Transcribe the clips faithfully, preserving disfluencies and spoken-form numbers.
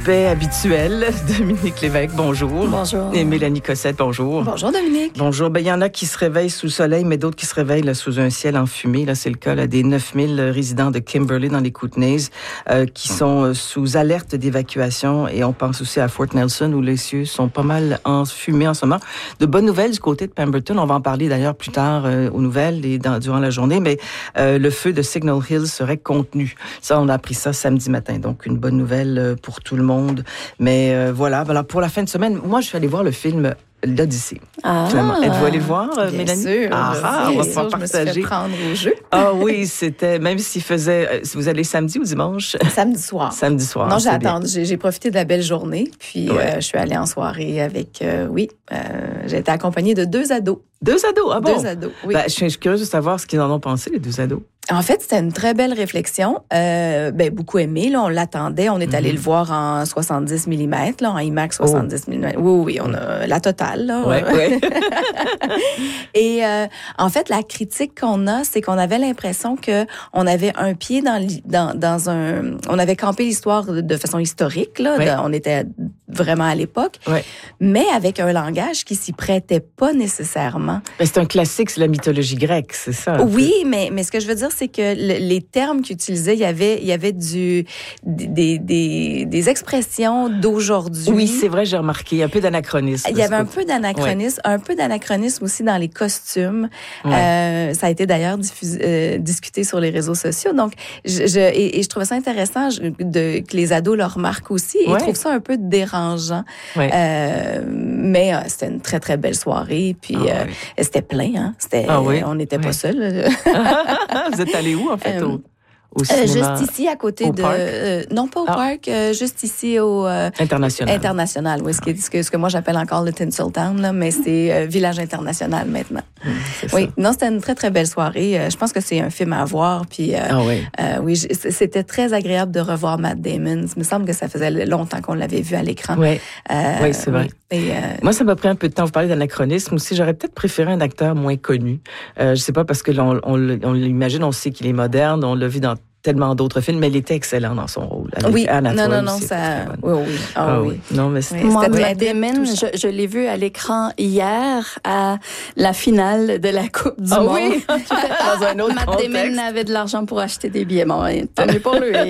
suspects habituels. Dominique Lévesque, bonjour. Bonjour. Et Mélanie Cossette, bonjour. Bonjour, Dominique. Bonjour. Ben, il y en a qui se réveillent sous le soleil, mais d'autres qui se réveillent là, sous un ciel enfumé. Là, c'est le cas là, des neuf mille résidents de Kimberley dans les Kootenays euh, qui sont euh, sous alerte d'évacuation. Et on pense aussi à Fort Nelson où les cieux sont pas mal enfumés en ce moment. De bonnes nouvelles du côté de Pemberton. On va en parler d'ailleurs plus tard euh, aux nouvelles et dans, durant la journée. Mais euh, le feu de Signal Hill serait contenu. Ça, on a appris ça samedi matin. Donc, une bonne nouvelle pour tout le monde. Mais euh, voilà. Alors, pour la fin de semaine, moi, je suis allée voir le film L'Odyssée. Ah, êtes-vous allée voir, bien Mélanie? Sûr, ah, ah, on va sûr, pas je partager. me suis fait prendre au jeu. Ah oui, c'était, même s'il faisait, vous allez samedi ou dimanche? Samedi soir. Samedi soir. Non, j'ai attendu, j'ai, j'ai profité de la belle journée, puis ouais. euh, je suis allée en soirée avec, euh, oui, euh, j'ai été accompagnée de deux ados. Deux ados, ah bon? Deux ados, oui. Ben, je suis curieuse de savoir ce qu'ils en ont pensé, les deux ados. En fait, c'était une très belle réflexion. Euh, ben, beaucoup aimé, là, on l'attendait. On est mm-hmm. allé le voir en soixante-dix millimètres, là, en IMAX soixante-dix millimètres. Oh. Oui, oui, on a la totale, là. Ouais, ouais. Et euh, en fait, la critique qu'on a, c'est qu'on avait l'impression que on avait un pied dans, dans, dans un... On avait campé l'histoire de façon historique, là. Ouais. De, on était vraiment à l'époque. Ouais. Mais avec un langage qui s'y prêtait pas nécessairement. Mais c'est un classique, c'est la mythologie grecque, c'est ça? Oui, mais, mais ce que je veux dire, c'est que le, les termes qu'ils utilisaient, il y avait, il y avait du, des, des, des expressions d'aujourd'hui. Oui, c'est vrai, j'ai remarqué. Un peu d'anachronisme. Il y avait un peu d'anachronisme, ouais. un peu d'anachronisme aussi dans les costumes. Ouais. Euh, ça a été d'ailleurs diffusé, euh, discuté sur les réseaux sociaux. Donc, je, je, et, et je trouvais ça intéressant de, que les ados le remarquent aussi. Et ouais. ils trouvent ça un peu dérangeant. Ouais. Euh, mais euh, c'était une très, très belle soirée. Puis, ah, euh, ouais. c'était plein. Hein? C'était, ah, oui. On n'était ouais. pas seuls. Vous êtes allé où, en fait, euh, au, au cinéma? Euh, juste ici, à côté au de... Parc? Euh, non, pas au ah. parc, euh, juste ici au... Euh, international. International, oui. Ce que, ce que, ce que moi, j'appelle encore le Tinseltown, là, mais c'est euh, Village international maintenant. Mmh, oui, ça. Non, c'était une très, très belle soirée. Euh, je pense que c'est un film à voir. Puis, euh, ah oui? Euh, oui, c'était très agréable de revoir Matt Damon. Il me semble que ça faisait longtemps qu'on l'avait vu à l'écran. Oui, euh, oui c'est vrai. Oui. Et, euh, moi, ça m'a pris un peu de temps. Vous parlez d'anachronisme aussi. J'aurais peut-être préféré un acteur moins connu. Euh, je sais pas, parce que là, on, on, on l'imagine, on sait qu'il est moderne, on l'a vu dans tellement d'autres films, mais il était excellent dans son rôle. Avec oui, Anna non, non, non, ça... Oui, oui. Oh, ah, oui. oui. Non, mais c'était... Oui, moi, Matt Damon, je, je l'ai vu à l'écran hier à la finale de la Coupe du ah, Monde. Oui? Dans un autre Matt contexte. Damon avait de l'argent pour acheter des billets. Bon, tant mieux pour lui.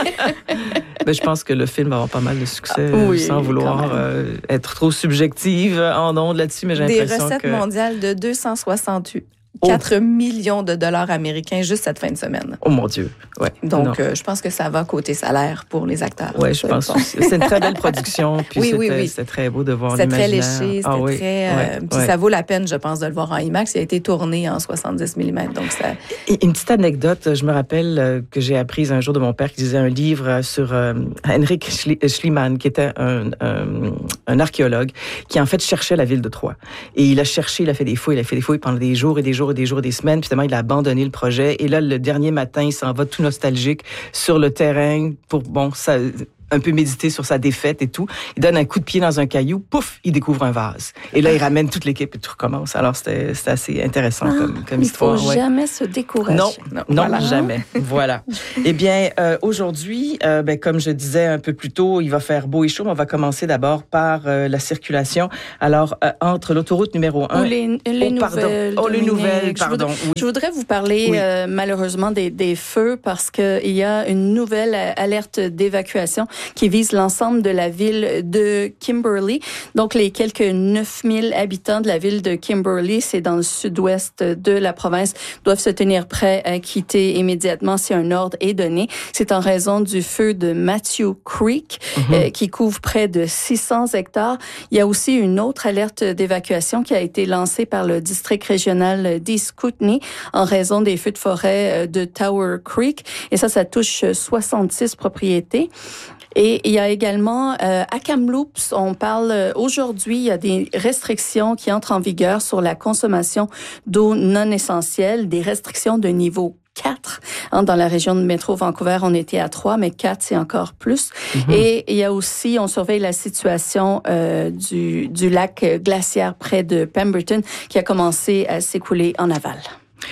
Mais je pense que le film va avoir pas mal de succès, ah, oui, sans vouloir euh, être trop subjective en ondes là-dessus, mais j'ai des l'impression que... Des recettes mondiales de deux cent soixante-huit. quatre oh. millions de dollars américains juste cette fin de semaine. Oh mon Dieu, ouais. Donc, euh, je pense que ça va côté salaire pour les acteurs. Oui, je pense. Bon. C'est une très belle production. Puis oui, c'était, oui, oui. C'était très beau de voir l'imaginaire. C'était l'imaginaire. très léché, c'était ah, oui. très... Euh, ouais, puis ouais. ça vaut la peine, je pense, de le voir en IMAX. Il a été tourné en soixante-dix millimètres, donc ça... Et une petite anecdote, je me rappelle que j'ai apprise un jour de mon père qui disait un livre sur euh, Heinrich Schliemann, qui était un, un, un archéologue, qui en fait cherchait la ville de Troie. Et il a cherché, il a fait des fouilles, il a fait des fouilles pendant des jours et des jours et des jours et des semaines. Puis finalement, il a abandonné le projet. Et là, le dernier matin, il s'en va tout nostalgique sur le terrain pour, bon, ça... un peu méditer sur sa défaite et tout. Il donne un coup de pied dans un caillou, pouf, il découvre un vase. Et là, il ramène toute l'équipe et tout recommence. Alors, c'était, c'était assez intéressant ah, comme, comme il histoire. Il ne faut ouais. jamais se décourager. Non, non, non voilà. jamais. Voilà. Eh bien, euh, aujourd'hui, euh, ben, comme je disais un peu plus tôt, il va faire beau et chaud, mais on va commencer d'abord par euh, la circulation. Alors, euh, entre l'autoroute numéro un... Ou les, les oh, nouvelles. Oh, les nouvelles, je pardon. Voudrais, oui. Je voudrais vous parler, oui. euh, malheureusement, des, des feux parce qu'il y a une nouvelle alerte d'évacuation qui vise l'ensemble de la ville de Kimberley. Donc, les quelques neuf mille habitants de la ville de Kimberley, c'est dans le sud-ouest de la province, doivent se tenir prêts à quitter immédiatement si un ordre est donné. C'est en raison du feu de Matthew Creek, mm-hmm. euh, qui couvre près de six cents hectares. Il y a aussi une autre alerte d'évacuation qui a été lancée par le district régional d'East Kootenay en raison des feux de forêt de Tower Creek. Et ça, ça touche soixante-six propriétés. Et il y a également, euh, à Kamloops, on parle euh, aujourd'hui, il y a des restrictions qui entrent en vigueur sur la consommation d'eau non essentielle, des restrictions de niveau quatre. Hein, dans la région de Métro Vancouver, on était à trois, mais quatre, c'est encore plus. Mm-hmm. Et il y a aussi, on surveille la situation euh, du, du lac glaciaire près de Pemberton qui a commencé à s'écouler en aval.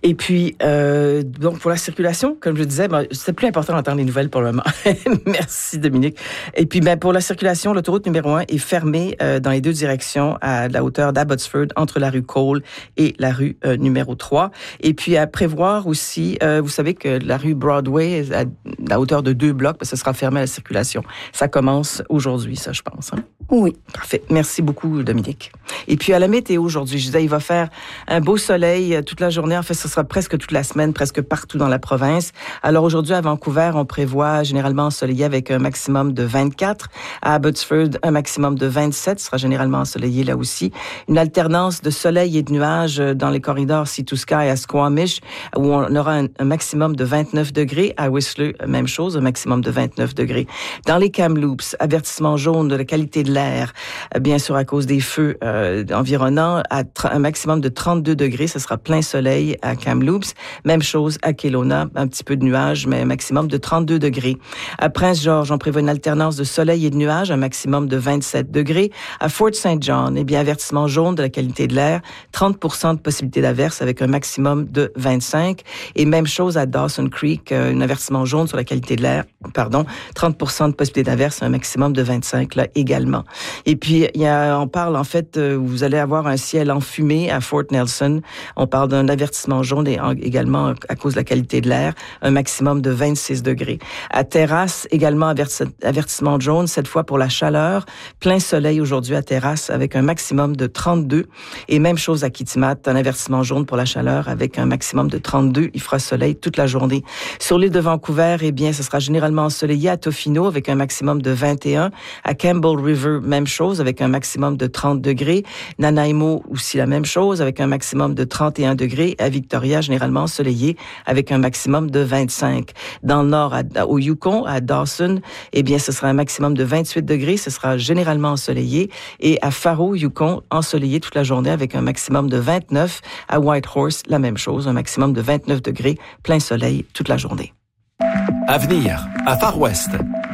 Et puis, euh, donc pour la circulation, comme je disais, ben, c'est plus important d'entendre les nouvelles pour le moment. Merci Dominique. Et puis, ben, pour la circulation, l'autoroute numéro un est fermée euh, dans les deux directions à la hauteur d'Abbotsford, entre la rue Cole et la rue euh, numéro trois. Et puis, à prévoir aussi, euh, vous savez que la rue Broadway, à la hauteur de deux blocs, ben, ça sera fermé à la circulation. Ça commence aujourd'hui, ça, je pense. Hein? Oui. Parfait. Merci beaucoup, Dominique. Et puis, à la météo aujourd'hui, je disais, il va faire un beau soleil toute la journée. En fait, ce sera presque toute la semaine, presque partout dans la province. Alors, aujourd'hui, à Vancouver, on prévoit généralement ensoleillé avec un maximum de vingt-quatre. À Abbotsford, un maximum de vingt-sept. Ce sera généralement ensoleillé là aussi. Une alternance de soleil et de nuages dans les corridors Sea to Sky à Squamish, où on aura un, un maximum de vingt-neuf degrés. À Whistler, même chose, un maximum de vingt-neuf degrés. Dans les Kamloops, avertissement jaune de la qualité de l'air, bien sûr à cause des feux euh, environnants, à un maximum de trente-deux degrés. Ce sera plein soleil à Kamloops. Même chose à Kelowna, un petit peu de nuages, mais un maximum de trente-deux degrés. À Prince-Georges, on prévoit une alternance de soleil et de nuages, un maximum de vingt-sept degrés. À Fort Saint John, eh bien, avertissement jaune de la qualité de l'air, trente pour cent de possibilité d'averse avec un maximum de vingt-cinq. Et même chose à Dawson Creek, un avertissement jaune sur la qualité de l'air, pardon, trente pour cent de possibilité d'averse, un maximum de vingt-cinq là également. Et puis, il y a, on parle en fait, vous allez avoir un ciel enfumé à Fort Nelson. On parle d'un avertissement jaune et également à cause de la qualité de l'air, un maximum de vingt-six degrés. À Terrasse, également avertissement jaune, cette fois pour la chaleur. Plein soleil aujourd'hui à Terrasse avec un maximum de trente-deux. Et même chose à Kitimat, un avertissement jaune pour la chaleur avec un maximum de trente-deux. Il fera soleil toute la journée. Sur l'île de Vancouver, eh bien, ce sera généralement ensoleillé à Tofino avec un maximum de vingt et un. À Campbell River, même chose avec un maximum de trente degrés. Nanaimo, aussi la même chose avec un maximum de trente et un degrés. À Victoria, généralement ensoleillé avec un maximum de vingt-cinq. Dans le nord, à, au Yukon, à Dawson, eh bien, ce sera un maximum de vingt-huit degrés. Ce sera généralement ensoleillé. Et à Faro, Yukon, ensoleillé toute la journée avec un maximum de vingt-neuf. À Whitehorse, la même chose, un maximum de vingt-neuf degrés, plein soleil toute la journée. Avenir, à Far West.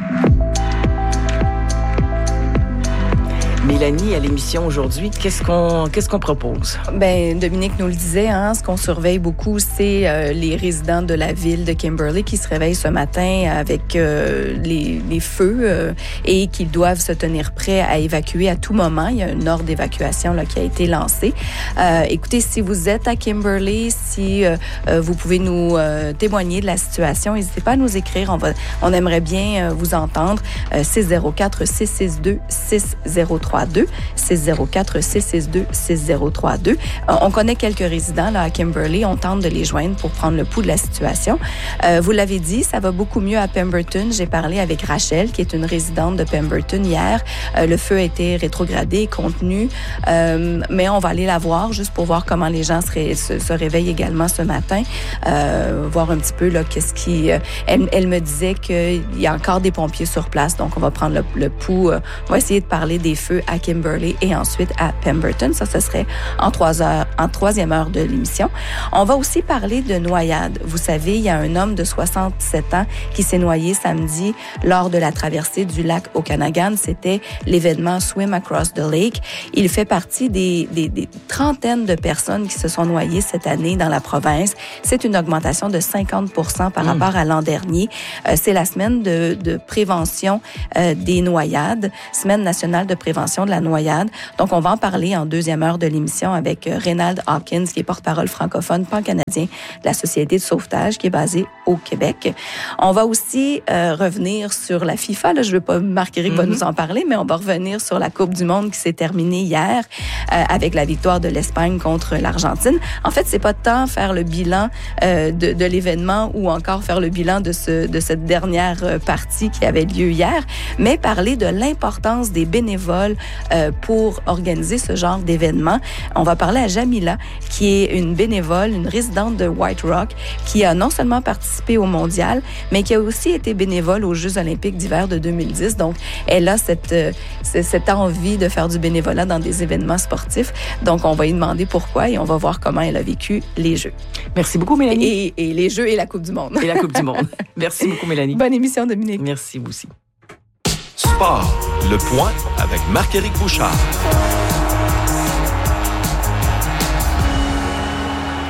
Mélanie, à l'émission aujourd'hui, qu'est-ce qu'on qu'est-ce qu'on propose? Ben Dominique nous le disait, hein, ce qu'on surveille beaucoup, c'est euh, les résidents de la ville de Kimberley qui se réveillent ce matin avec euh, les, les feux euh, et qui doivent se tenir prêts à évacuer à tout moment. Il y a un ordre d'évacuation là, qui a été lancé. Euh, écoutez, si vous êtes à Kimberley, si euh, vous pouvez nous euh, témoigner de la situation, n'hésitez pas à nous écrire. On va, on aimerait bien euh, vous entendre. Euh, six zéro quatre, six six deux, six zéro trois deux, six zéro quatre, six six deux, six zéro trois deux. On connaît quelques résidents là à Kimberley. On tente de les joindre pour prendre le pouls de la situation. Euh, vous l'avez dit, ça va beaucoup mieux à Pemberton. J'ai parlé avec Rachel, qui est une résidente de Pemberton hier. Euh, le feu a été rétrogradé, contenu, euh, mais on va aller la voir juste pour voir comment les gens se, ré, se, se réveillent également ce matin. Euh, voir un petit peu là qu'est-ce qui. Euh, elle, elle me disait qu'il y a encore des pompiers sur place, donc on va prendre le, le pouls. Euh, on va essayer de parler des feux à Kimberley et ensuite à Pemberton. Ça, ce serait en trois heures, en troisième heure de l'émission. On va aussi parler de noyade. Vous savez, il y a un homme de soixante-sept ans qui s'est noyé samedi lors de la traversée du lac Okanagan. C'était l'événement Swim Across the Lake. Il fait partie des, des, des trentaines de personnes qui se sont noyées cette année dans la province. C'est une augmentation de cinquante pour cent par mmh. rapport à l'an dernier. Euh, c'est la semaine de, de prévention euh, des noyades, semaine nationale de prévention de la noyade. Donc, on va en parler en deuxième heure de l'émission avec euh, Reynald Hopkins, qui est porte-parole francophone pan-canadien de la Société de sauvetage, qui est basée au Québec. On va aussi euh, revenir sur la FIFA. Là, je ne veux pas, Marc-Éric mm-hmm. va nous en parler, mais on va revenir sur la Coupe du monde qui s'est terminée hier euh, avec la victoire de l'Espagne contre l'Argentine. En fait, c'est pas tant faire le bilan euh, de, de l'événement ou encore faire le bilan de, ce, de cette dernière partie qui avait lieu hier, mais parler de l'importance des bénévoles euh, pour organiser ce genre d'événement. On va parler à Jamila, qui est une bénévole, une résidente de White Rock, qui a non seulement participé au mondial, mais qui a aussi été bénévole aux Jeux olympiques d'hiver de deux mille dix. Donc, elle a cette, euh, cette envie de faire du bénévolat dans des événements sportifs. Donc, on va lui demander pourquoi et on va voir comment elle a vécu les Jeux. Merci beaucoup, Mélanie. Et, et les Jeux et la Coupe du monde. Et la Coupe du monde. Merci beaucoup, Mélanie. Bonne émission, Dominique. Merci, vous aussi. Sport, le point avec Marc-Éric Bouchard.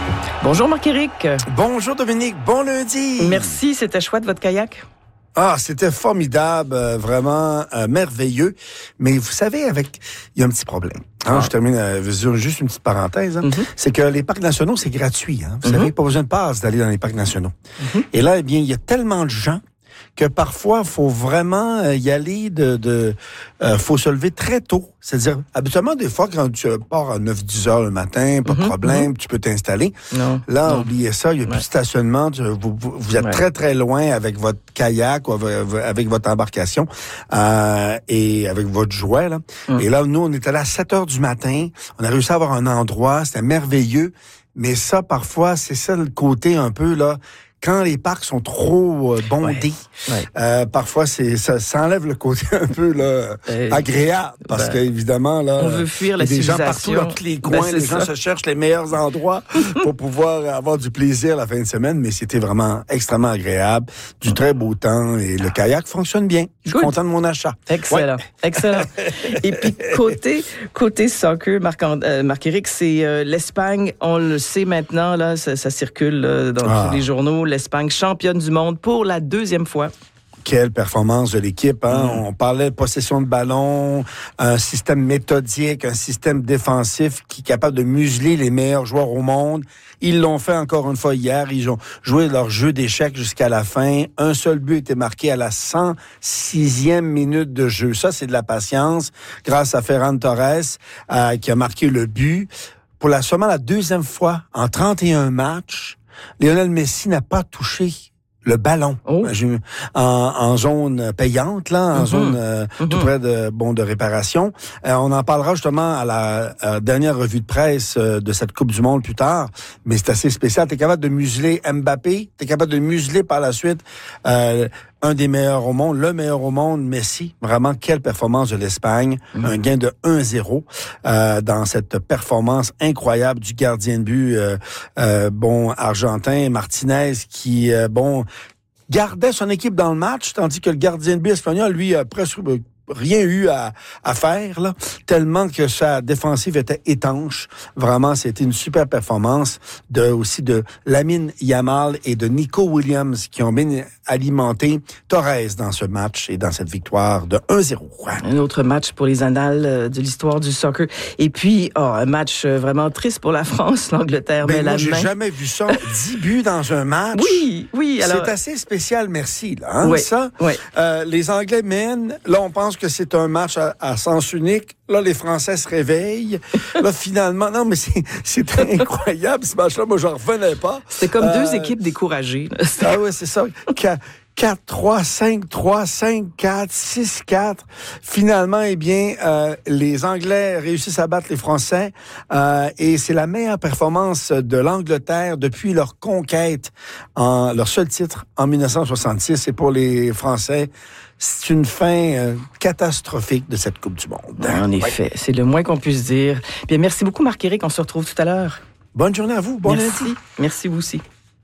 Bonjour Marc-Éric. Bonjour Dominique, bon lundi. Merci, c'était chouette votre kayak. Ah, c'était formidable, euh, vraiment euh, merveilleux. Mais vous savez, avec, il y a un petit problème. Hein, ah. Je termine euh, juste une petite parenthèse. Hein. Mm-hmm. C'est que les parcs nationaux, c'est gratuit. Hein. Vous mm-hmm. savez, pas besoin de passe d'aller dans les parcs nationaux. Mm-hmm. Et là, eh bien, il y a tellement de gens que parfois, faut vraiment y aller de... de euh, faut se lever très tôt. C'est-à-dire, habituellement, des fois, quand tu pars à neuf dix heures le matin, pas mm-hmm, de problème, mm-hmm. tu peux t'installer. Non, Là, non. oubliez ça, il n'y a ouais. plus de stationnement. Tu, vous, vous, vous êtes ouais. très, très loin avec votre kayak ou avec votre embarcation euh, et avec votre jouet. Là. Mm. Et là, nous, on était là à sept heures du matin. On a réussi à avoir un endroit. C'était merveilleux. Mais ça, parfois, c'est ça le côté un peu, là... Quand les parcs sont trop euh, bondés, ouais, ouais. Euh, parfois c'est ça, ça enlève le côté un peu là euh, agréable parce ben, que évidemment là, on veut fuir la civilisation. Des gens partout dans tous les coins, ben, les gens ça. se cherchent les meilleurs endroits pour pouvoir avoir du plaisir la fin de semaine. Mais c'était vraiment extrêmement agréable, du très beau temps et le kayak fonctionne bien. Je suis content de mon achat. Excellent, ouais. excellent. Et puis côté côté soccer, Marc, euh, Marc-Éric, c'est euh, l'Espagne. On le sait maintenant là, ça, ça circule euh, dans ah. tous les journaux. L'Espagne championne du monde pour la deuxième fois. Quelle performance de l'équipe, hein? Mmh. On parlait de possession de ballon, un système méthodique, un système défensif qui est capable de museler les meilleurs joueurs au monde. Ils l'ont fait encore une fois hier. Ils ont joué leur jeu d'échecs jusqu'à la fin. Un seul but était marqué à la cent sixième minute de jeu. Ça, c'est de la patience grâce à Ferran Torres euh, qui a marqué le but. Pour la, seulement la deuxième fois en trente et un matchs, Lionel Messi n'a pas touché le ballon oh. en, en zone payante, là, en mm-hmm. zone euh, mm-hmm. tout près de bon de réparation. Euh, on en parlera justement à la à dernière revue de presse euh, de cette Coupe du Monde plus tard, mais c'est assez spécial. T'es capable de museler Mbappé, t'es capable de museler par la suite euh, un des meilleurs au monde, le meilleur au monde, Messi. Vraiment, quelle performance de l'Espagne. Mmh. Un gain de un zéro euh, dans cette performance incroyable du gardien de but, euh, euh, bon, argentin, Martinez, qui, euh, bon, gardait son équipe dans le match, tandis que le gardien de but espagnol, lui, a presque rien eu à, à faire, là, tellement que sa défensive était étanche. Vraiment, c'était une super performance de, aussi de Lamine Yamal et de Nico Williams qui ont bien alimenté Torres dans ce match et dans cette victoire de un zéro. Un autre match pour les annales de l'histoire du soccer. Et puis, oh, un match vraiment triste pour la France, l'Angleterre ben met moi, la j'ai main. J'ai jamais vu ça. dix buts dans un match. Oui, oui. Alors... C'est assez spécial, merci. Là, hein, oui, ça. Oui. Euh, les Anglais mènent. Là, on pense que c'est un match à, à sens unique. Là, les Français se réveillent. Là, finalement, non, mais c'est, c'est incroyable, ce match-là. Moi, j'en revenais pas. C'est comme euh, deux équipes découragées. Là. Ah oui, c'est ça. quatre trois, cinq trois, cinq quatre, six quatre. Finalement, eh bien, euh, les Anglais réussissent à battre les Français euh, et c'est la meilleure performance de l'Angleterre depuis leur conquête, en leur seul titre en dix-neuf cent soixante-six. Et pour les Français, c'est une fin euh, catastrophique de cette Coupe du Monde. En effet, ouais. C'est le moins qu'on puisse dire. Bien, merci beaucoup, Marc-Éric. On se retrouve tout à l'heure. Bonne journée à vous. Bon merci. lundi. Merci, vous aussi.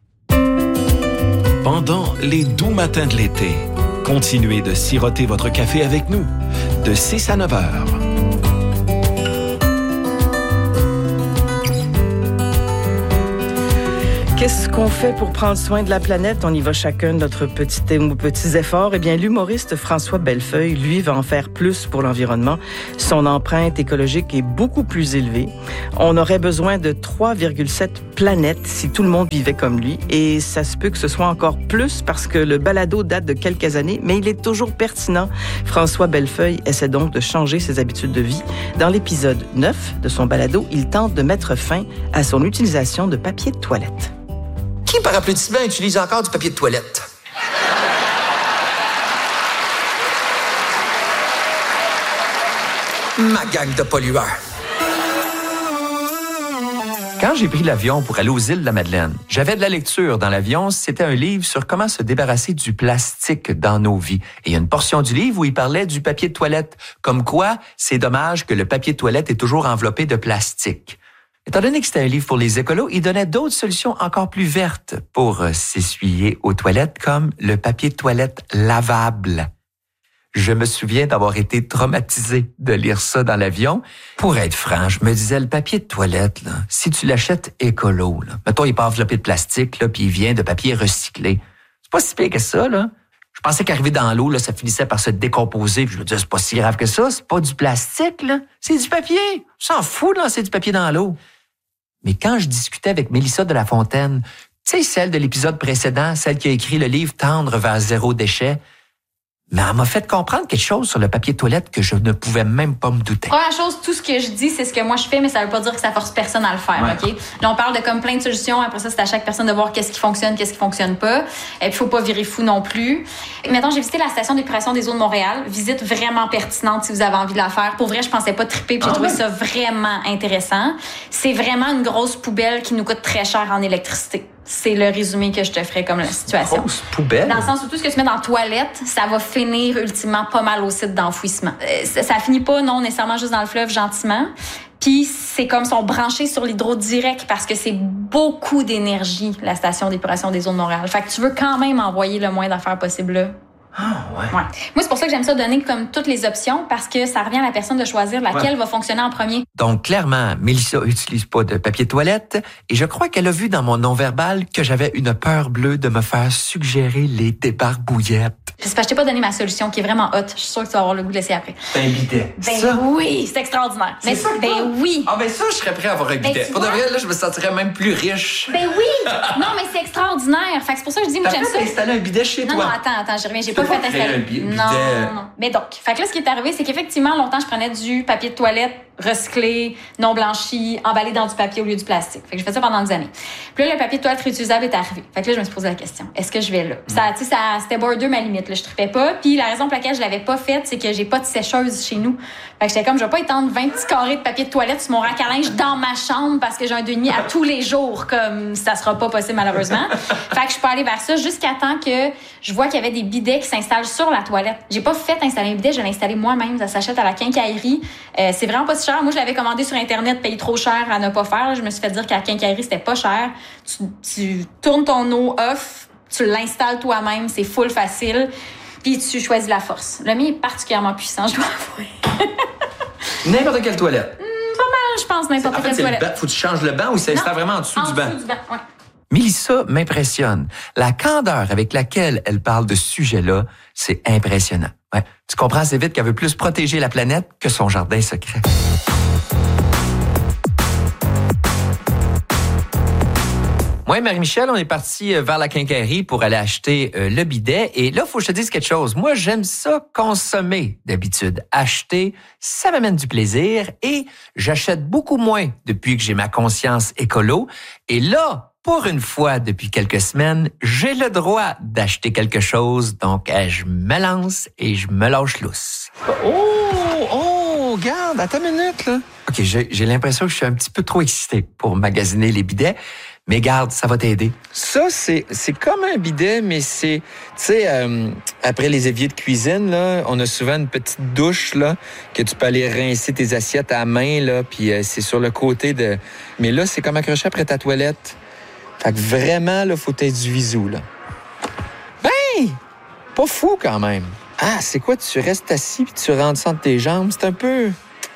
Pendant les doux matins de l'été, continuez de siroter votre café avec nous, de six à neuf heures. Qu'est-ce qu'on fait pour prendre soin de la planète? On y va chacun de notre petit, petits efforts. Eh bien, l'humoriste François Bellefeuille, lui, va en faire plus pour l'environnement. Son empreinte écologique est beaucoup plus élevée. On aurait besoin de trois virgule sept planètes si tout le monde vivait comme lui. Et ça se peut que ce soit encore plus parce que le balado date de quelques années, mais il est toujours pertinent. François Bellefeuille essaie donc de changer ses habitudes de vie. Dans l'épisode neuf de son balado, il tente de mettre fin à son utilisation de papier de toilette. Qui, par applaudissement, utilise encore du papier de toilette? Ma gang de pollueurs. Quand j'ai pris l'avion pour aller aux îles de la Madeleine, j'avais de la lecture dans l'avion. C'était un livre sur comment se débarrasser du plastique dans nos vies. Et il y a une portion du livre où il parlait du papier de toilette. Comme quoi, c'est dommage que le papier de toilette est toujours enveloppé de plastique. Étant donné que c'était un livre pour les écolos, il donnait d'autres solutions encore plus vertes pour s'essuyer aux toilettes, comme le papier de toilette lavable. Je me souviens d'avoir été traumatisé de lire ça dans l'avion. Pour être franc, je me disais, le papier de toilette, là, si tu l'achètes écolo, là, mettons, il n'est pas enveloppé de plastique, là, puis il vient de papier recyclé. C'est pas si pire que ça, là. Je pensais qu'arriver dans l'eau, là, ça finissait par se décomposer, puis je me disais, c'est pas si grave que ça, c'est pas du plastique, là. C'est du papier. On s'en fout de lancer du papier dans l'eau. Mais quand je discutais avec Mélissa de la Fontaine, tu sais, celle de l'épisode précédent, celle qui a écrit le livre Tendre vers zéro déchet, mais elle m'a fait comprendre quelque chose sur le papier de toilette que je ne pouvais même pas me douter. Première chose, tout ce que je dis, c'est ce que moi je fais, mais ça veut pas dire que ça force personne à le faire, ouais. OK? Là, on parle de comme plein de solutions. Après ça, c'est à chaque personne de voir qu'est-ce qui fonctionne, qu'est-ce qui fonctionne pas. Et puis, faut pas virer fou non plus. Mettons, j'ai visité la station d'épuration des eaux de Montréal. Visite vraiment pertinente si vous avez envie de la faire. Pour vrai, je pensais pas triper, puis j'ai ah, trouvé ouais. ça vraiment intéressant. C'est vraiment une grosse poubelle qui nous coûte très cher en électricité. C'est le résumé que je te ferais comme la situation. Grosse poubelle. Dans le sens où tout ce que tu mets dans la toilette, ça va finir ultimement pas mal au site d'enfouissement. Euh, ça, ça finit pas, non, nécessairement juste dans le fleuve gentiment. Puis c'est comme sont branchés sur l'hydro direct parce que c'est beaucoup d'énergie, la station d'épuration des eaux de Montréal. Fait que tu veux quand même envoyer le moins d'affaires possible là. Ah, ouais. ouais. Moi, c'est pour ça que j'aime ça donner comme toutes les options parce que ça revient à la personne de choisir laquelle ouais. va fonctionner en premier. Donc, clairement, Mélissa utilise pas de papier toilette et je crois qu'elle a vu dans mon non-verbal que j'avais une peur bleue de me faire suggérer les débarbouillettes. J'espère que je t'ai pas donné ma solution qui est vraiment hot. Je suis sûre que tu vas avoir le goût de laisser après. C'est un bidet. Ben ça? oui, c'est extraordinaire. C'est mais ça ben toi? oui. Ah ben ça, je serais prêt à avoir un ben, bidet. Pour de vrai, là, je me sentirais même plus riche. Ben oui. Non, mais c'est extraordinaire. Fait que c'est pour ça que je dis, moi, T'as j'aime fait ça. installer un bidet chez non, toi? Non, attends, attends, j'y reviens. J'ai tu pas fait pas installer. Un bi- non, bidet. non. Mais donc, fait que là, ce qui est arrivé, c'est qu'effectivement, longtemps, je prenais du papier de toilette recyclé, non blanchi, emballé dans du papier au lieu du plastique. Fait que je fais ça pendant des années. Puis là, le papier de toilette réutilisable est arrivé. Fait que là, je me suis posé la question. Est-ce que je vais là? Mm. Ça, tu sais, ça, c'était border ma limite, là. Je tripais pas. Puis la raison pour laquelle je l'avais pas faite, c'est que j'ai pas de sécheuse chez nous. Fait que j'étais comme, je vais pas étendre vingt petits carrés de papier de toilette sur mon rack à linge dans ma chambre parce que j'ai un demi à tous les jours. Comme, ça sera pas possible, malheureusement. Fait que je suis pas allée vers ça jusqu'à temps que je vois qu'il y avait des bidets qui s'installent sur la toilette. J'ai pas fait installer un bidet, je l'ai installé moi-même. Ça s'achète à la quincaillerie. Euh, c'est vraiment pas si cher. Moi, je l'avais commandé sur Internet, paye trop cher à ne pas faire. Je me suis fait dire qu'à la quincaillerie, c'était pas cher. Tu, tu tournes ton eau off, tu l'installes toi-même, c'est full facile, puis tu choisis la force. Le mien est particulièrement puissant, je dois avouer. N'importe quelle toilette? Mmh, pas mal, je pense, n'importe en fait, quelle toilette. Le banc. Faut que tu changes le banc ou ça s'installe vraiment en dessous en du banc? En dessous du banc, oui. Mélissa m'impressionne. La candeur avec laquelle elle parle de ce sujet-là, c'est impressionnant. Ouais. Tu comprends assez vite qu'elle veut plus protéger la planète que son jardin secret. Moi et Marie-Michel, on est partis vers la quincaillerie pour aller acheter euh, le bidet. Et là, il faut que je te dise quelque chose. Moi, j'aime ça consommer d'habitude. Acheter, ça m'amène du plaisir et j'achète beaucoup moins depuis que j'ai ma conscience écolo. Et là, pour une fois, depuis quelques semaines, j'ai le droit d'acheter quelque chose. Donc, euh, je me lance et je me lâche lousse. Oh, oh, regarde, attends une minute, là. OK, j'ai, j'ai l'impression que je suis un petit peu trop excité pour magasiner les bidets. Mais garde, ça va t'aider. Ça, c'est c'est comme un bidet, mais c'est... Tu sais, euh, après les éviers de cuisine, là, on a souvent une petite douche, là, que tu peux aller rincer tes assiettes à main, là, puis euh, c'est sur le côté de... Mais là, c'est comme accroché après ta toilette. Fait que vraiment, là, faut être du visou, là. Ben! Pas fou, quand même. Ah, c'est quoi? Tu restes assis puis tu rentres ça entre tes jambes? C'est un peu...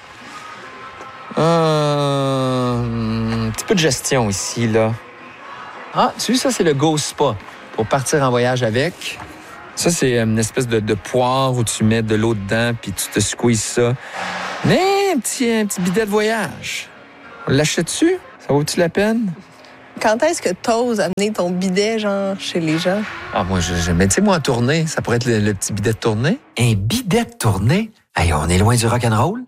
Euh, un petit peu de gestion ici, là. Ah, tu vois, ça, c'est le Go Spa pour partir en voyage avec. Ça, c'est une espèce de, de poire où tu mets de l'eau dedans puis tu te squeezes ça. Mais un petit, un petit bidet de voyage. On l'achète-tu? Ça vaut-tu la peine? Quand est-ce que t'oses amener ton bidet, genre, chez les gens? Ah, moi, je, je mais tu sais, moi, en tournée, ça pourrait être le, le petit bidet de tournée. Un bidet de tournée? Hey, on est loin du rock'n'roll.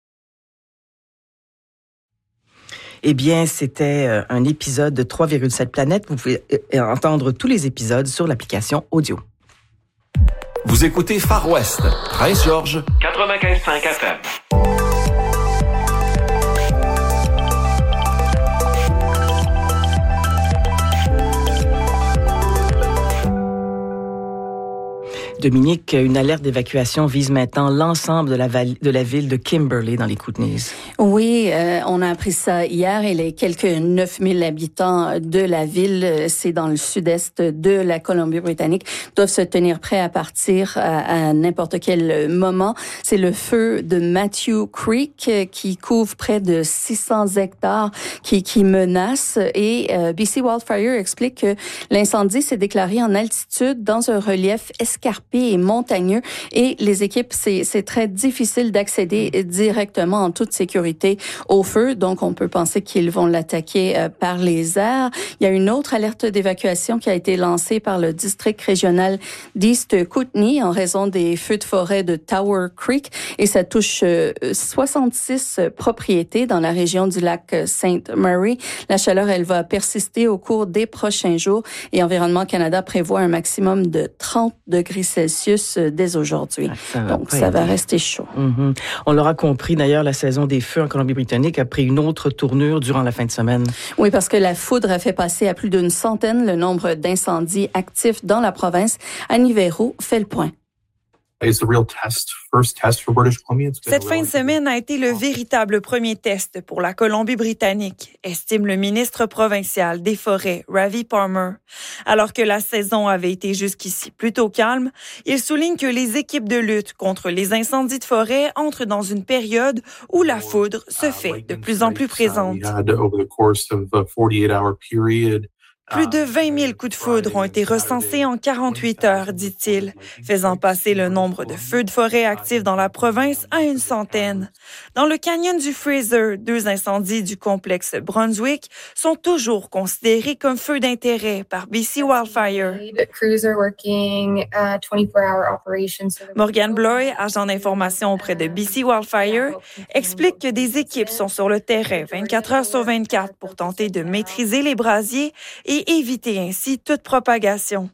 Eh bien, c'était un épisode de trois virgule sept planètes. Vous pouvez entendre tous les épisodes sur l'application audio. Vous écoutez Far West, Prince George, quatre-vingt-quinze virgule cinq F M. Dominique, une alerte d'évacuation vise maintenant l'ensemble de la, val- de la ville de Kimberley dans les Kootenays. Oui, euh, on a appris ça hier et les quelques neuf mille habitants de la ville, c'est dans le sud-est de la Colombie-Britannique, doivent se tenir prêts à partir à, à n'importe quel moment. C'est le feu de Matthew Creek qui couvre près de six cents hectares qui, qui menace et euh, B C Wildfire explique que l'incendie s'est déclaré en altitude dans un relief escarpé et montagneux et les équipes, c'est, c'est très difficile d'accéder directement en toute sécurité au feu. Donc, on peut penser qu'ils vont l'attaquer euh, par les airs. Il y a une autre alerte d'évacuation qui a été lancée par le district régional d'East Kootenay en raison des feux de forêt de Tower Creek et ça touche euh, soixante-six propriétés dans la région du lac Saint Mary. La chaleur, elle va persister au cours des prochains jours et Environnement Canada prévoit un maximum de trente degrés Celsius dès aujourd'hui. Ah, ça Donc, ça va rester chaud. Mm-hmm. On l'aura compris, d'ailleurs, la saison des feux en Colombie-Britannique a pris une autre tournure durant la fin de semaine. Oui, parce que la foudre a fait passer à plus d'une centaine le nombre d'incendies actifs dans la province. Annie Véraud fait le point. Cette fin de semaine a été le véritable premier test pour la Colombie-Britannique, estime le ministre provincial des Forêts, Ravi Palmer. Alors que la saison avait été jusqu'ici plutôt calme, il souligne que les équipes de lutte contre les incendies de forêt entrent dans une période où la foudre se fait de plus en plus présente. Plus de vingt mille coups de foudre ont été recensés en quarante-huit heures, dit-il, faisant passer le nombre de feux de forêt actifs dans la province à une centaine. Dans le canyon du Fraser, deux incendies du complexe Brunswick sont toujours considérés comme feux d'intérêt par B C Wildfire. Morgan Bloy, agent d'information auprès de B C Wildfire, explique que des équipes sont sur le terrain vingt-quatre heures sur vingt-quatre pour tenter de maîtriser les brasiers et et éviter ainsi toute propagation.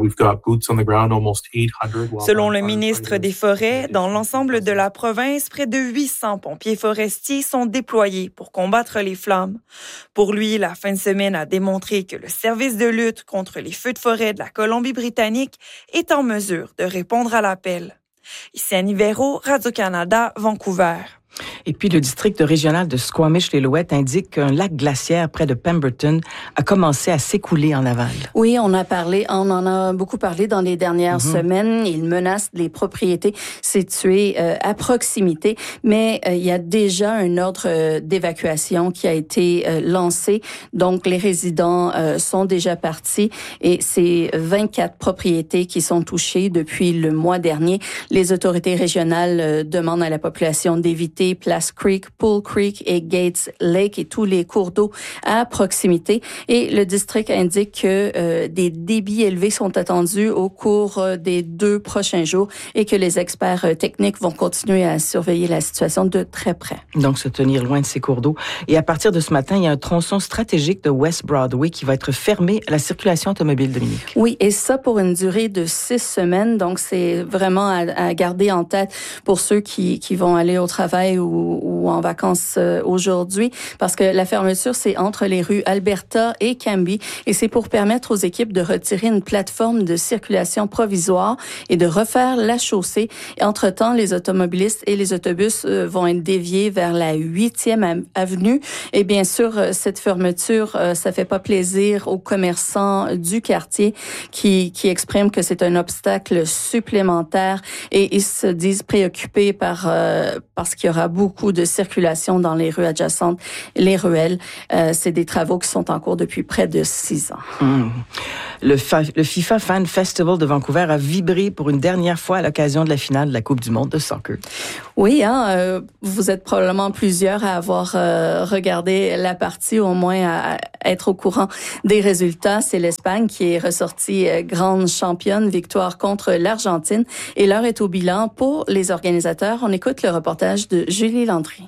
Selon le ministre des Forêts, dans l'ensemble de la province, près de huit cents pompiers forestiers sont déployés pour combattre les flammes. Pour lui, la fin de semaine a démontré que le service de lutte contre les feux de forêt de la Colombie-Britannique est en mesure de répondre à l'appel. Ici Annie Véraud, Radio-Canada, Vancouver. Et puis, le district régional de Squamish-Lillooet indique qu'un lac glaciaire près de Pemberton a commencé à s'écouler en aval. Oui, on a parlé, on en a beaucoup parlé dans les dernières mm-hmm. semaines. Il menace les propriétés situées euh, à proximité, mais euh, il y a déjà un ordre euh, d'évacuation qui a été euh, lancé. Donc, les résidents euh, sont déjà partis et c'est vingt-quatre propriétés qui sont touchées depuis le mois dernier. Les autorités régionales euh, demandent à la population d'éviter Place Creek, Pool Creek et Gates Lake et tous les cours d'eau à proximité. Et le district indique que euh, des débits élevés sont attendus au cours euh, des deux prochains jours et que les experts euh, techniques vont continuer à surveiller la situation de très près. Donc, se tenir loin de ces cours d'eau. Et à partir de ce matin, il y a un tronçon stratégique de West Broadway qui va être fermé à la circulation automobile, Dominique. Oui, et ça pour une durée de six semaines. Donc, c'est vraiment à, à garder en tête pour ceux qui, qui vont aller au travail Ou, ou en vacances euh, aujourd'hui, parce que la fermeture, c'est entre les rues Alberta et Cambie, et c'est pour permettre aux équipes de retirer une plateforme de circulation provisoire et de refaire la chaussée. Et entre-temps, les automobilistes et les autobus euh, vont être déviés vers la huitième avenue. Et bien sûr, euh, cette fermeture, euh, ça fait pas plaisir aux commerçants du quartier qui, qui expriment que c'est un obstacle supplémentaire et ils se disent préoccupés par, euh, parce qu'il y aura beaucoup de circulation dans les rues adjacentes, les ruelles. Euh, c'est des travaux qui sont en cours depuis près de six ans. Mmh. Le, Fa- le FIFA Fan Festival de Vancouver a vibré pour une dernière fois à l'occasion de la finale de la Coupe du monde de soccer. Oui, hein, euh, vous êtes probablement plusieurs à avoir euh, regardé la partie, au moins à, à être au courant des résultats. C'est l'Espagne qui est ressortie euh, grande championne, victoire contre l'Argentine. Et l'heure est au bilan pour les organisateurs. On écoute le reportage de Julie Landry.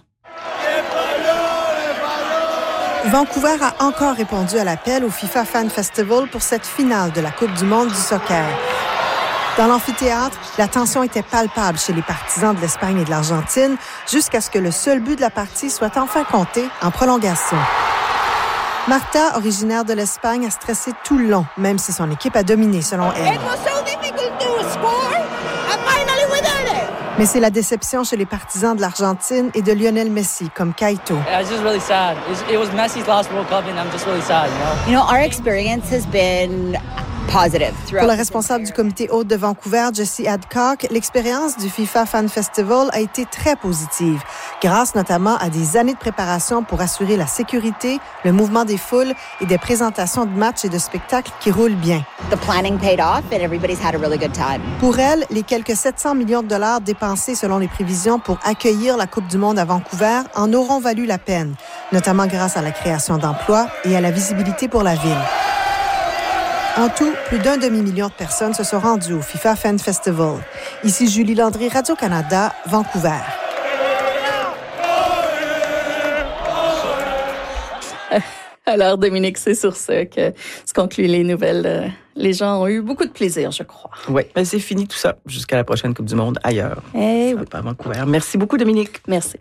Vancouver a encore répondu à l'appel au FIFA Fan Festival pour cette finale de la Coupe du monde du soccer. Dans l'amphithéâtre, la tension était palpable chez les partisans de l'Espagne et de l'Argentine jusqu'à ce que le seul but de la partie soit enfin compté en prolongation. Marta, originaire de l'Espagne, a stressé tout le long, même si son équipe a dominé selon elle. It was so difficult to score. Mais c'est la déception chez les partisans de l'Argentine et de Lionel Messi, comme Kaito. I was just really sad. It was Messi's last World Cup and I'm just really sad, you know? You know, our experience has been positive throughout. Pour le responsable du comité hôte de Vancouver, Jesse Adcock, l'expérience du FIFA Fan Festival a été très positive, grâce notamment à des années de préparation pour assurer la sécurité, le mouvement des foules et des présentations de matchs et de spectacles qui roulent bien. The planning paid off and everybody's had a really good time. Pour elle, les quelques sept cents millions de dollars dépensés selon les prévisions pour accueillir la Coupe du monde à Vancouver en auront valu la peine, notamment grâce à la création d'emplois et à la visibilité pour la ville. En tout, plus d'un demi-million de personnes se sont rendues au FIFA Fan Festival. Ici Julie Landry, Radio-Canada, Vancouver. Alors, Dominique, c'est sur ce que se concluent les nouvelles. Les gens ont eu beaucoup de plaisir, je crois. Oui, mais c'est fini tout ça. Jusqu'à la prochaine Coupe du monde ailleurs. Eh oui. Pas à Vancouver. Merci beaucoup, Dominique. Merci.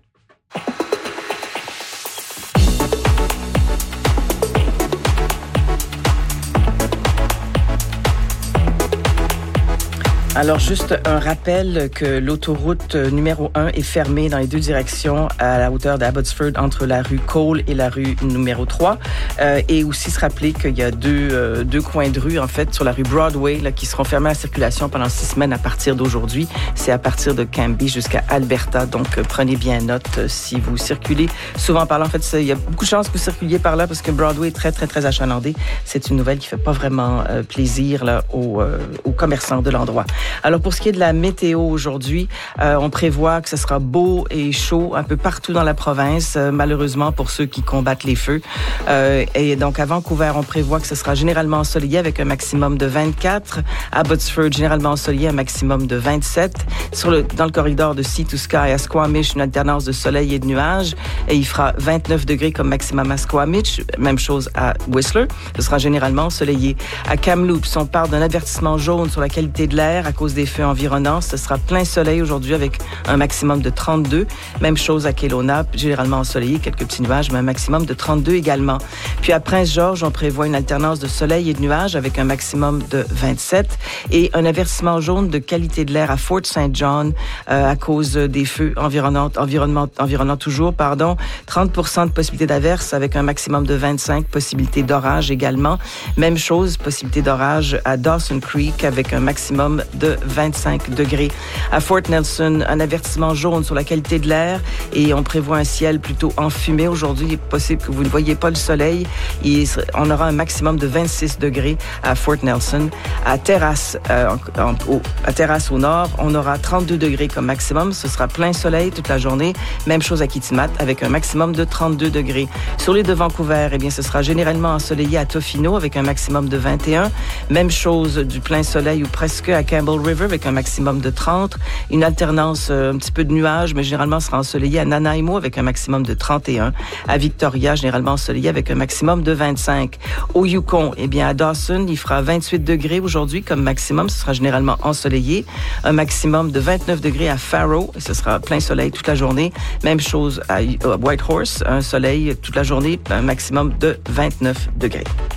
Alors, juste un rappel que l'autoroute numéro un est fermée dans les deux directions à la hauteur d'Abbotsford entre la rue Cole et la rue numéro trois. Euh, et aussi se rappeler qu'il y a deux, euh, deux coins de rue, en fait, sur la rue Broadway, là, qui seront fermés à la circulation pendant six semaines à partir d'aujourd'hui. C'est à partir de Cambie jusqu'à Alberta. Donc, euh, prenez bien note euh, si vous circulez. Souvent par là, en fait, il y a beaucoup de chances que vous circuliez par là parce que Broadway est très, très, très achalandé. C'est une nouvelle qui fait pas vraiment euh, plaisir là, aux, euh, aux commerçants de l'endroit. Alors, pour ce qui est de la météo aujourd'hui, euh, on prévoit que ce sera beau et chaud un peu partout dans la province, euh, malheureusement pour ceux qui combattent les feux. Euh, et donc, à Vancouver, on prévoit que ce sera généralement ensoleillé avec un maximum de vingt-quatre. À Abbotsford, généralement ensoleillé, un maximum de vingt-sept. Sur le, dans le corridor de Sea to Sky, à Squamish, une alternance de soleil et de nuages. Et il fera vingt-neuf degrés comme maximum à Squamish. Même chose à Whistler. Ce sera généralement ensoleillé. À Kamloops, on parle d'un avertissement jaune sur la qualité de l'air à cause des feux environnants. Ce sera plein soleil aujourd'hui avec un maximum de trente-deux. Même chose à Kelowna, généralement ensoleillé, quelques petits nuages, mais un maximum de trente-deux également. Puis à Prince-Georges, on prévoit une alternance de soleil et de nuages avec un maximum de vingt-sept et un avertissement jaune de qualité de l'air à Fort Saint John euh, à cause des feux environnants, environnement, environnants toujours, pardon. trente pour cent de possibilité d'averse avec un maximum de vingt-cinq, possibilité d'orage également. Même chose, possibilité d'orage à Dawson Creek avec un maximum de vingt-cinq degrés. À Fort Nelson, un avertissement jaune sur la qualité de l'air et on prévoit un ciel plutôt enfumé. Aujourd'hui, il est possible que vous ne voyez pas le soleil. Et on aura un maximum de vingt-six degrés à Fort Nelson. À Terrace, euh, en, en, au, à Terrace au nord, on aura trente-deux degrés comme maximum. Ce sera plein soleil toute la journée. Même chose à Kitimat avec un maximum de trente-deux degrés. Sur l'île de Vancouver, eh bien, ce sera généralement ensoleillé à Tofino avec un maximum de vingt et un. Même chose du plein soleil ou presque à Campbell River avec un maximum de trente. Une alternance, euh, un petit peu de nuages, mais généralement sera ensoleillé à Nanaimo avec un maximum de trente et un. À Victoria, généralement ensoleillé avec un maximum de vingt-cinq. Au Yukon, eh bien, à Dawson, il fera vingt-huit degrés aujourd'hui comme maximum. Ce sera généralement ensoleillé. Un maximum de vingt-neuf degrés à Faro. Et ce sera plein soleil toute la journée. Même chose à Whitehorse. Un soleil toute la journée. Un maximum de vingt-neuf degrés.